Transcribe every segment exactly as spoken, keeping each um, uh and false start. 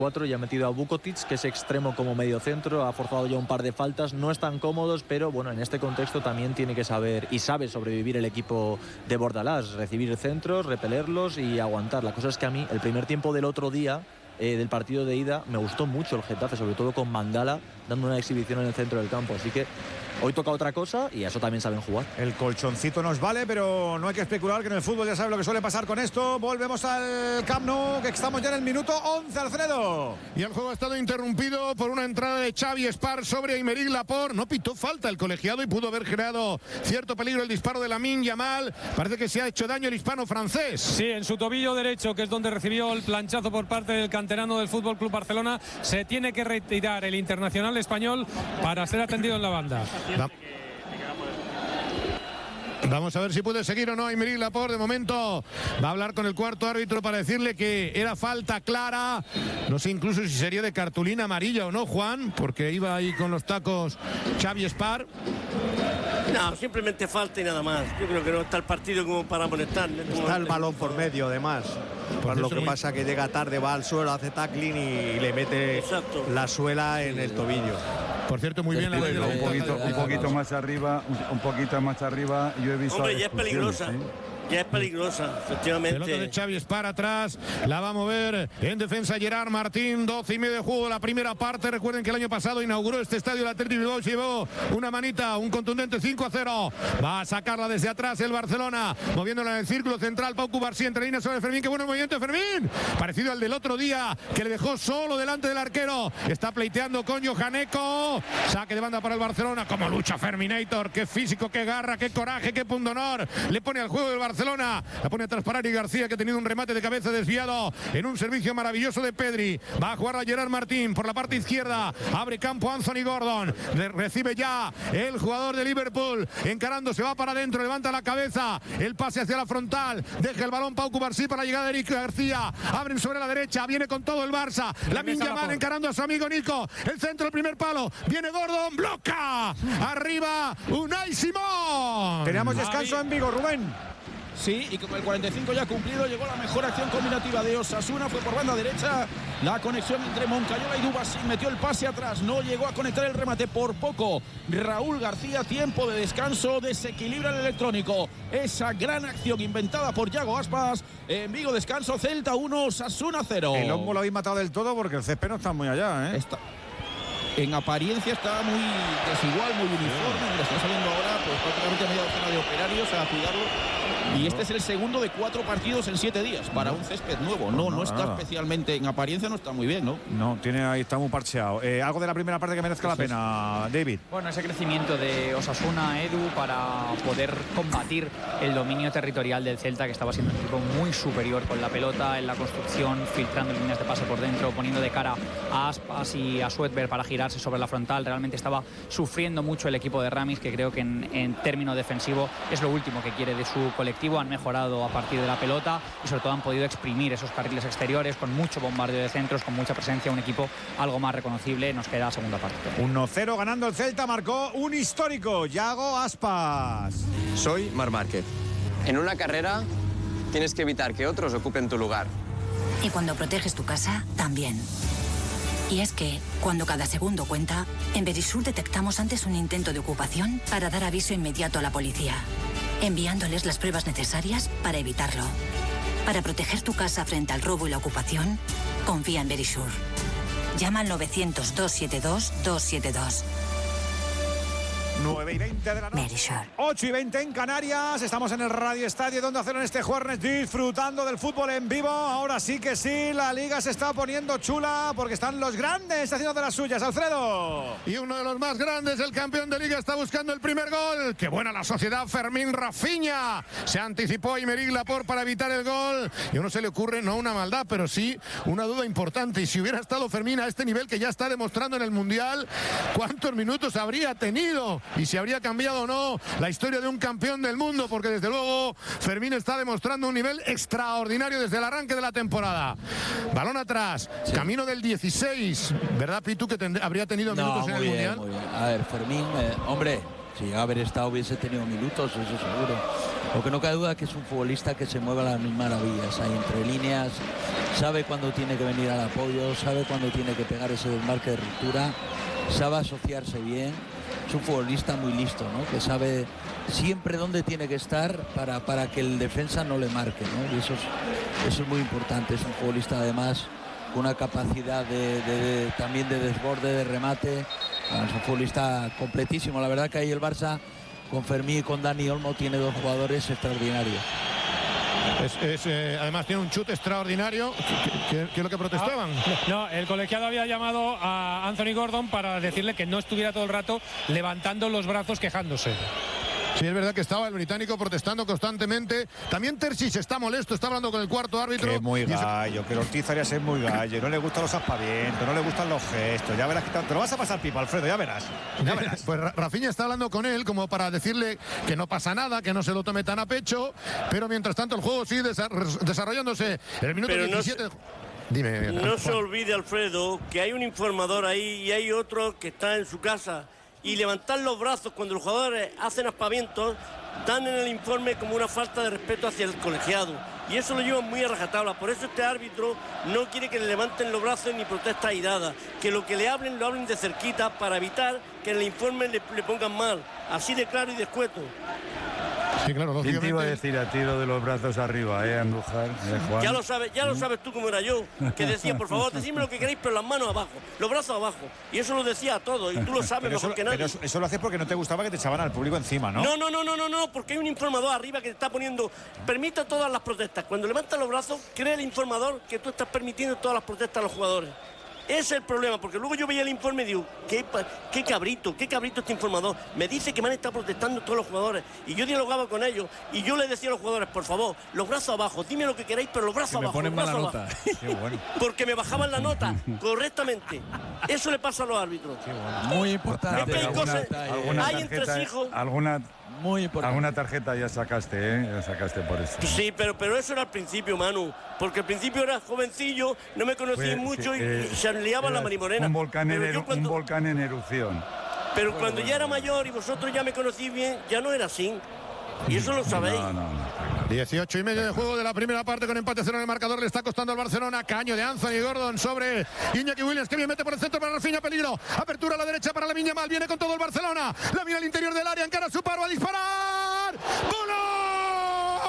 cuatro y ha metido a Vukotic, que es extremo como medio centro, ha forzado ya un par de faltas, no están cómodos, pero bueno, en este contexto también tiene que saber y sabe sobrevivir el equipo de Bordalás, recibir centros, repelerlos y aguantar. La cosa es que a mí el primer tiempo del otro día, eh, del partido de ida, me gustó mucho el Getafe, sobre todo con Mangala dando una exhibición en el centro del campo, así que hoy toca otra cosa y a eso también saben jugar. El colchoncito nos vale, pero no hay que especular, que en el fútbol ya sabe lo que suele pasar con esto. Volvemos al Camp Nou, que estamos ya en el minuto once, Alfredo. Y el juego ha estado interrumpido por una entrada de Xavi Espar sobre Aymeric Laporte. No pitó falta el colegiado y pudo haber generado cierto peligro el disparo de Lamine Yamal. Parece que se ha hecho daño el hispano francés. Sí, en su tobillo derecho, que es donde recibió el planchazo por parte del canterano del Fútbol Club Barcelona. Se tiene que retirar el internacional español para ser atendido en la banda. Va. Vamos a ver si puede seguir o no Aymeric Laporte. De momento va a hablar con el cuarto árbitro para decirle que era falta clara. No sé incluso si sería de cartulina amarilla o no, Juan, porque iba ahí con los tacos Xavi Espar. No, simplemente falta y nada más. Yo creo que no está el partido como para amonestarle. Está el balón por medio, además. Por lo que muy... pasa que llega tarde, va al suelo, hace tackling y le mete Exacto. la suela en el tobillo. Por cierto, muy bien la ley de la un poquito, un poquito más arriba, un, un poquito más arriba. Yo he visto. Hombre, ya es peligrosa. ¿Sí? Ya es peligrosa, efectivamente. Pelota de Xavi Espar atrás, la va a mover en defensa Gerard Martín, doce y medio de juego de la primera parte. Recuerden que el año pasado inauguró este estadio el Athletic Bilbao, llevó una manita, un contundente cinco a cero. Va a sacarla desde atrás el Barcelona, moviéndola en el círculo central. Pau Cubarsí entre líneas sobre Fermín, qué buen movimiento de Fermín, parecido al del otro día, que le dejó solo delante del arquero. Está pleiteando con Johaneco, saque de banda para el Barcelona. Como lucha Ferminator, qué físico, qué garra, qué coraje, qué pundonor le pone al juego del Barcelona. La pone atrás para Ari García, que ha tenido un remate de cabeza desviado en un servicio maravilloso de Pedri. Va a jugar a Gerard Martín por la parte izquierda, abre campo Anthony Gordon, le recibe ya el jugador de Liverpool, encarando, se va para adentro, levanta la cabeza, el pase hacia la frontal, deja el balón Pau Cubarsí para la llegada de Eric García, abren sobre la derecha, viene con todo el Barça, Lamine Yamal encarando a su amigo Nico, el centro, el primer palo, viene Gordon, bloca, arriba Unai Simón. Teníamos descanso en Vigo, Rubén. Sí, y como el cuarenta y cinco ya cumplido, llegó la mejor acción combinativa de Osasuna, fue por banda derecha, la conexión entre Moncayola y Dubassi, metió el pase atrás, no llegó a conectar el remate por poco. Raúl García, tiempo de descanso, desequilibra el electrónico. Esa gran acción inventada por Yago Aspas. En Vigo, descanso, Celta uno, Osasuna cero. El Hongo lo habéis matado del todo porque el césped no está muy allá, ¿eh? Está... En apariencia está muy desigual, muy uniforme. Mira, está saliendo ahora pues prácticamente media docena de operarios a cuidarlo. Y este es el segundo de cuatro partidos en siete días para un césped nuevo. No, no, no está nada. Especialmente en apariencia, no está muy bien, ¿no? No, tiene ahí, está muy parcheado. Eh, algo de la primera parte que merezca la pena, David. Bueno, ese crecimiento de Osasuna, Edu, para poder combatir el dominio territorial del Celta, que estaba siendo un equipo muy superior con la pelota, en la construcción, filtrando líneas de pase por dentro, poniendo de cara a Aspas y a Suetberg para girarse sobre la frontal. Realmente estaba sufriendo mucho el equipo de Ramis, que creo que en, en término defensivo es lo último que quiere de su colectivo. Han mejorado a partir de la pelota y sobre todo han podido exprimir esos carriles exteriores con mucho bombardeo de centros, con mucha presencia, un equipo algo más reconocible. Nos queda segunda parte. uno cero ganando el Celta, marcó un histórico, Yago Aspas. Soy Marc Márquez. En una carrera tienes que evitar que otros ocupen tu lugar. Y cuando proteges tu casa, también. Y es que, cuando cada segundo cuenta, en Verisur detectamos antes un intento de ocupación para dar aviso inmediato a la policía, enviándoles las pruebas necesarias para evitarlo. Para proteger tu casa frente al robo y la ocupación, confía en Verisur. Llama al novecientos, doscientos setenta y dos, doscientos setenta y dos. nueve y veinte de la noche. ocho y veinte en Canarias. Estamos en el Radio Estadio donde hacer en este jueves disfrutando del fútbol en vivo. Ahora sí que sí, la liga se está poniendo chula porque están los grandes haciendo de las suyas. Alfredo. Y uno de los más grandes, el campeón de liga, está buscando el primer gol. Qué buena la sociedad, Fermín Rafinha. Se anticipó Aymeric Laporte para evitar el gol. Y a uno se le ocurre no una maldad, pero sí una duda importante. Y si hubiera estado Fermín a este nivel que ya está demostrando en el Mundial, ¿cuántos minutos habría tenido? Y si habría cambiado o no la historia de un campeón del mundo, porque desde luego Fermín está demostrando un nivel extraordinario desde el arranque de la temporada. Balón atrás, sí. Camino del dieciséis, ¿verdad, Pitu, que tend- habría tenido minutos no, en el bien, Mundial? Muy bien. A ver, Fermín, eh, hombre, Si llega a haber estado hubiese tenido minutos, eso seguro. Lo que no cabe duda es que es un futbolista que se mueve a las mil maravillas, ahí entre líneas, sabe cuándo tiene que venir al apoyo, sabe cuándo tiene que pegar ese desmarque de ruptura, sabe asociarse bien. Es un futbolista muy listo, ¿no? Que sabe siempre dónde tiene que estar para, para que el defensa no le marque, ¿no? Y eso es, eso es muy importante. Es un futbolista además con una capacidad de, de, de, también de desborde, de remate. Es un futbolista completísimo. La verdad que ahí el Barça con Fermín y con Dani Olmo tiene dos jugadores extraordinarios. Es, es, eh, además tiene un chute extraordinario. ¿Qué, qué es lo que protestaban? Ah, no, el colegiado había llamado a Anthony Gordon para decirle que no estuviera todo el rato levantando los brazos quejándose. Sí, es verdad que estaba el británico protestando constantemente. También Terzic está molesto, está hablando con el cuarto árbitro. Que es muy gallo, que Ortiz Arias es muy gallo. No le gustan los aspavientos, no le gustan los gestos. Ya verás que te lo vas a pasar pipa, Alfredo, ya verás. Ya verás. Pues Rafinha está hablando con él como para decirle que no pasa nada, que no se lo tome tan a pecho. Pero mientras tanto el juego sigue desarrollándose. En el minuto pero diecisiete... No se, Dime, no se olvide, Alfredo, que hay un informador ahí y hay otro que está en su casa. Y levantar los brazos cuando los jugadores hacen aspavientos dan en el informe como una falta de respeto hacia el colegiado. Y eso lo llevan muy a rajatabla. Por eso este árbitro no quiere que le levanten los brazos ni protesta airada. Que lo que le hablen, lo hablen de cerquita para evitar que en el informe le, le pongan mal. Así de claro y de escueto. Sí, claro, ¿Quién te iba a decir a ti lo de los brazos arriba, eh, Andújar? Eh, Juan? Ya lo sabes, ya lo sabes tú como era yo, que decía, por favor, decidme lo que queréis, pero las manos abajo, los brazos abajo. Y eso lo decía a todos, y tú lo sabes pero mejor eso, que nadie. Pero eso, eso lo haces porque no te gustaba que te echaban al público encima, ¿no? No, no, no, no, no, no, porque hay un informador arriba que te está poniendo, permite todas las protestas. Cuando levantas los brazos, cree el informador que tú estás permitiendo todas las protestas a los jugadores. Ese es el problema, porque luego yo veía el informe y digo, qué, qué cabrito, qué cabrito este informador. Me dice que me han estado protestando todos los jugadores. Y yo dialogaba con ellos y yo les decía a los jugadores, por favor, los brazos abajo, dime lo que queráis, pero los brazos que abajo. Me ponen mala abajo. nota. Qué bueno. Porque me bajaban la nota correctamente. Eso le pasa a los árbitros. Qué bueno. Muy importante. No, hay alguna, cosas, alguna hay tarjeta, entresijos. Alguna, Muy importante. alguna tarjeta ya sacaste, ¿eh? Ya sacaste por eso. Sí, pero, pero eso era al principio, Manu. Porque al principio era jovencillo, no me conocía Pues, mucho y, eh, y se liaba la marimorena. Un volcán, en, Pero eru, cuando, un volcán en erupción. Pero bueno, cuando bueno, ya era mayor y vosotros ya me conocís bien, ya no era así. Y eso lo sabéis. No, no, no. dieciocho y medio de juego de la primera parte con empate cero en el marcador. Le está costando al Barcelona. Caño de Anthony Gordon sobre Iñaki Williams, que bien mete por el centro para Rafinha. Peligro. Apertura a la derecha para Lamine Yamal. Viene con todo el Barcelona. La mira al interior del área. Encara su paro a disparar. ¡Voló!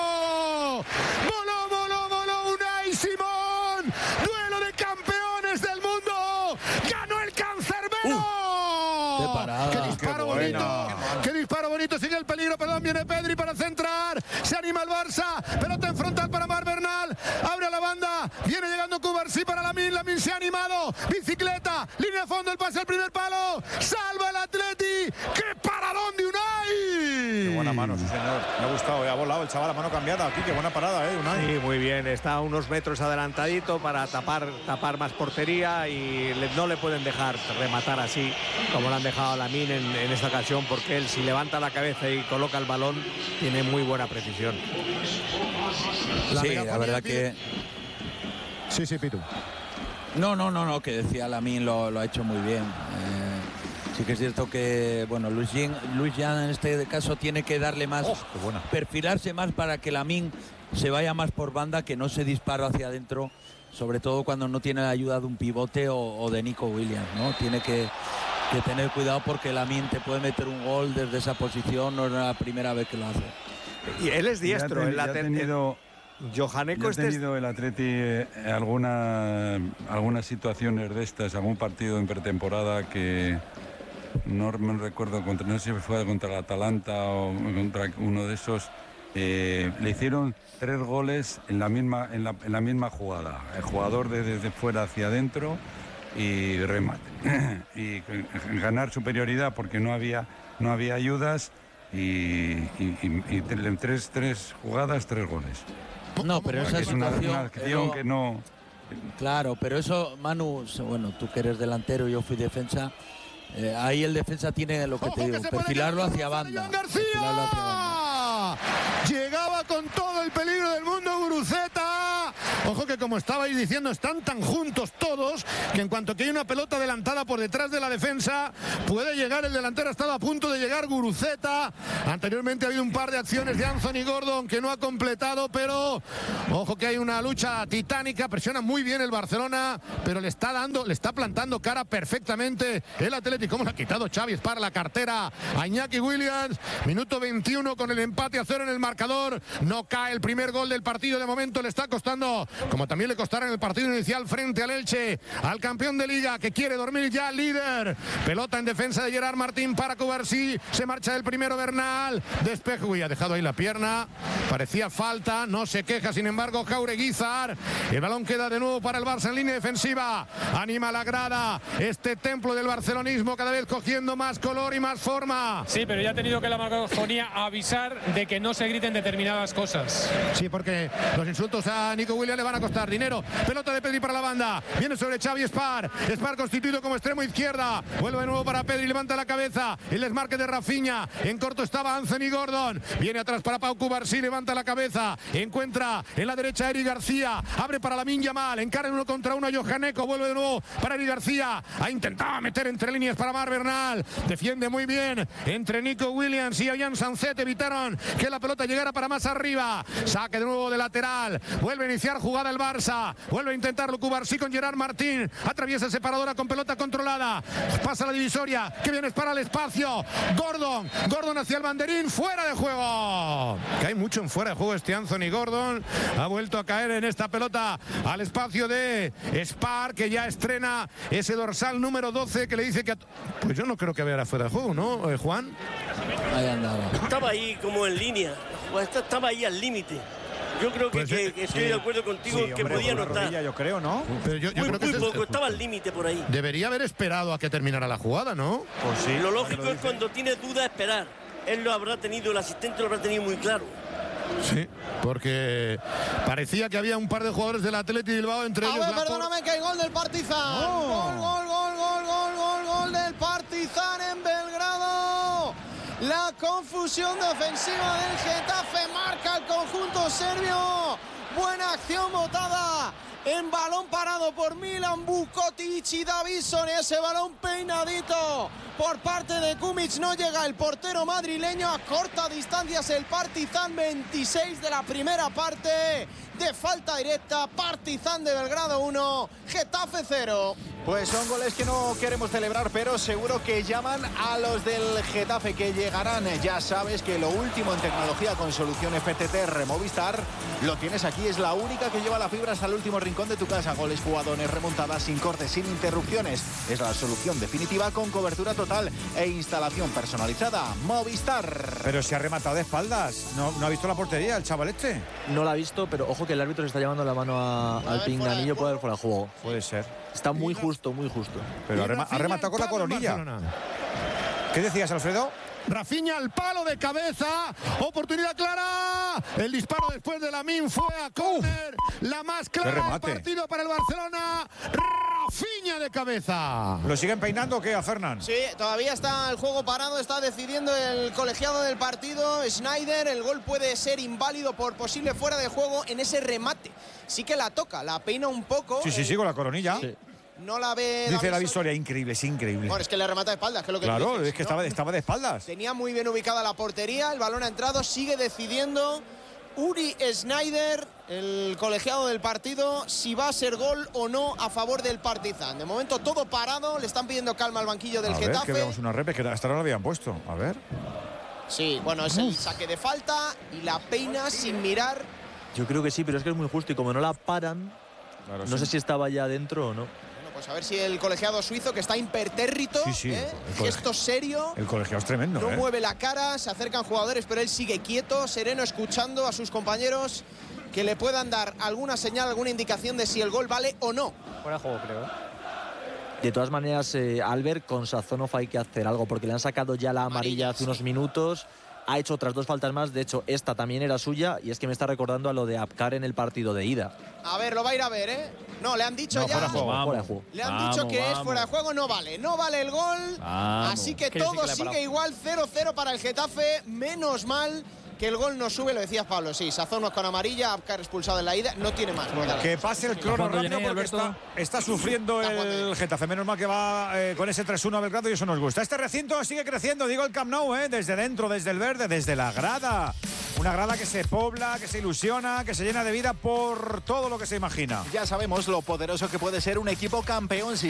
¡Voló, voló, voló! Unai Simón. Duelo de campeones del mundo. ¡Ganó el cancerbero! Uh, ¡Qué parada! ¡Qué disparo Qué bonito! ¡Qué disparo bonito! Sigue el peligro, perdón, viene Pedri para centrar. Se anima el Barça. Pelota en frontal para Mar Bernal. Abre a la banda. Viene llegando Cubarsí para Lamine. Lamine se ha animado. Bicicleta. Línea a fondo. El pase al primer palo. Salva el Atleti. ¡Qué paradón de Unai! Qué buena mano, sí, señor. Me ha gustado. Eh. Ha volado el chaval. La mano cambiada aquí. Qué buena parada, ¿eh? Unai. Sí, muy bien. Está a unos metros adelantadito para tapar, tapar más portería y le, no le pueden dejar rematar así como lo han dejado a Lamine en, en esta ocasión, porque él, si levanta la cabeza y coloca el balón, tiene muy buena precisión. La sí, la verdad que... Sí, sí, Pitu. No, no, no, no, que decía Lamine lo, lo ha hecho muy bien. Eh, sí que es cierto que, bueno, Luis Jan, Luis Jan en este caso tiene que darle más, oh, qué buena. perfilarse más para que Lamine se vaya más por banda, que no se dispara hacia adentro, sobre todo cuando no tiene la ayuda de un pivote o, o de Nico Williams, ¿no? Tiene que... que tener cuidado porque Lamine te puede meter un gol desde esa posición, no es la primera vez que lo hace. Y él es diestro. Ya, ten, ya tenido, Johaneco ha este tenido el Atleti eh, alguna, algunas situaciones de estas, algún partido en pretemporada que no me recuerdo, contra, no sé si fue contra el Atalanta o contra uno de esos, eh, le hicieron tres goles en la misma, en la, en la misma jugada. El jugador de, desde fuera hacia adentro y remate. Y ganar superioridad porque no había, no había ayudas y, y, y, y en tres, tres jugadas, tres goles. No, pero esa es una, situación, una acción pero, que no... Claro, pero eso, Manu, bueno, tú que eres delantero, yo fui defensa, eh, ahí el defensa tiene lo que Ojo te digo, que perfilarlo hacia banda. perfilarlo hacia banda. Llegaba con todo el peligro del mundo Guruceta. Ojo que como estabais diciendo, están tan juntos todos que en cuanto que hay una pelota adelantada por detrás de la defensa, puede llegar el delantero. Ha estado a punto de llegar Guruceta. Anteriormente ha habido un par de acciones de Anthony Gordon que no ha completado, pero ojo que hay una lucha titánica. Presiona muy bien el Barcelona, pero le está dando, le está plantando cara perfectamente el Atlético. Como le ha quitado Xavi para la cartera a Iñaki Williams. Minuto veintiuno con el empate a cero en el marcador. No cae el primer gol del partido de momento. Le está costando, como también le costará en el partido inicial frente al Elche, al campeón de Liga, que quiere dormir ya líder. Pelota en defensa de Gerard Martín para Cubarsí. Se marcha el primero Bernal. Despejo. Uy, ha dejado ahí la pierna. Parecía falta. No se queja, sin embargo, Jaureguizar. El balón queda de nuevo para el Barça en línea defensiva. Anima la grada. Este templo del barcelonismo cada vez cogiendo más color y más forma. Sí, pero ya ha tenido que la megafonía avisar de que no se griten determinadas cosas. Sí, porque los insultos a Nico Williams le van a costar dinero. Pelota de Pedri para la banda. Viene sobre Xavi Spar. Spar constituido como extremo izquierda. Vuelve de nuevo para Pedri. Levanta la cabeza. El desmarque de Rafinha. En corto estaba Anthony Gordon. Viene atrás para Pau Cubarsí. Levanta la cabeza. Encuentra en la derecha a Eric García. Abre para Lamine Yamal. Encara en uno contra uno a Johan Eco. Vuelve de nuevo para Eric García. Ha intentado meter entre líneas para Mar Bernal. Defiende muy bien entre Nico Williams y Ollán Sancet. Evitaron que la pelota llegara para más arriba. Saque de nuevo de lateral. Vuelve a iniciar jugada el Barça. Vuelve a intentarlo Cubarsí con Gerard Martín. Atraviesa separadora con pelota controlada. Pasa la divisoria. Que viene para el espacio. Gordon. Gordon hacia el banderín. Fuera de juego. Que hay mucho en fuera de juego este Anthony Gordon. Ha vuelto a caer en esta pelota al espacio de Spar, que ya estrena ese dorsal número doce que le dice que... Pues yo no creo que hubiera fuera de juego, ¿no, eh, Juan? Ahí andaba. Estaba ahí como en línea. Estaba ahí al límite. Yo creo que, Pues, que, eh, que estoy sí. de acuerdo contigo Sí, en que hombre, podía por la anotar. rodilla, yo creo, ¿no? Pero yo, yo Muy, creo que muy ese es- poco, estaba al límite por ahí. debería haber esperado a que terminara la jugada, ¿no? Pues sí. Lo lógico es cuando tiene duda esperar. Él lo habrá tenido, el asistente lo habrá tenido muy claro. Sí, porque parecía que había un par de jugadores del Athletic Bilbao, entre A ellos ver, Laporte. perdóname, que hay gol del Partizan. Gol, gol, gol, gol, gol, gol, gol del Partizan en Belgrado. La confusión defensiva del Getafe marca el conjunto serbio. Buena acción botada en balón parado por Milan Vukotic y Davison. Ese balón peinadito por parte de Kumic. No llega el portero madrileño. A corta distancias el Partizan. veintiséis de la primera parte de falta directa. Partizan de Belgrado uno, Getafe cero. Pues son goles que no queremos celebrar, pero seguro que llaman a los del Getafe, que llegarán. Ya sabes que lo último en tecnología con solución F T T Removistar lo tienes aquí. Es la única que lleva la fibra hasta el último rincón de tu casa. Goles, jugadores, remontadas, sin cortes, sin interrupciones. Es la solución definitiva con cobertura total e instalación personalizada. Movistar. Pero se ha rematado de espaldas. ¿No, no ha visto la portería el chaval este? No la ha visto, pero ojo que el árbitro se está llevando la mano a- al pinganillo. Puede haber fuera de juego. Puede ser. Está muy justo, muy justo. Pero ha, rema- ha rematado con la coronilla. ¿Qué decías, Alfredo? Rafinha al palo de cabeza, oportunidad clara, el disparo después de Lamine fue a córner, la más clara del remate. partido para el Barcelona, Rafinha de cabeza. ¿Lo siguen peinando o qué, a Fernán? Sí, todavía está el juego parado, está decidiendo el colegiado del partido, Schneider. El gol puede ser inválido por posible fuera de juego en ese remate. Sí que la toca, la peina un poco. Sí, sí, sí, con la coronilla. Sí. No la ve. Dice la Davison. visoria, increíble, es increíble. Bueno, es que le remata de espaldas, que es lo que tú Claro, dices, es que ¿no? estaba, estaba de espaldas. Tenía muy bien ubicada la portería, el balón ha entrado, sigue decidiendo Uri Schneider, el colegiado del partido, si va a ser gol o no a favor del Partizan. De momento todo parado, le están pidiendo calma al banquillo del A ver, que Getafe. veamos una repes que hasta ahora lo habían puesto. A ver. Sí, bueno, es el saque de falta y la peina sin mirar. Yo creo que sí, pero es que es muy justo y como no la paran, Claro, no sí. sé si estaba ya dentro o no. Bueno, pues a ver si el colegiado suizo, que está impertérrito, Sí, sí, ¿eh? el coleg- gesto serio. El colegiado es tremendo, No ¿eh? mueve la cara, se acercan jugadores, pero él sigue quieto, sereno, escuchando a sus compañeros que le puedan dar alguna señal, alguna indicación de si el gol vale o no. Fuera de juego, creo. De todas maneras, eh, Albert, con Sazonov hay que hacer algo porque le han sacado ya la amarilla hace unos minutos. Ha hecho otras dos faltas más, de hecho esta también era suya y es que me está recordando a lo de Apcar en el partido de ida. A ver, lo va a ir a ver, ¿eh? No, le han dicho No, ya. fuera de juego, Vamos. fuera de juego. Le han Vamos, dicho que es vamos. fuera de juego, no vale. No vale el gol. Vamos. Así que Quiere decir todo que le ha sigue parado. igual, cero cero para el Getafe. Menos mal que el gol no sube, lo decías Pablo, sí, Sazonos con amarilla, Abkar expulsado en la ida, no tiene más. Que pase el crono rápido porque está, está sufriendo el Getafe. Menos mal que va eh, con ese tres uno a Belgrado y eso nos gusta. Este recinto sigue creciendo, digo el Camp Nou, eh, desde dentro, desde el verde, desde la grada. Una grada que se pobla, que se ilusiona, que se llena de vida por todo lo que se imagina. Ya sabemos lo poderoso que puede ser un equipo campeón si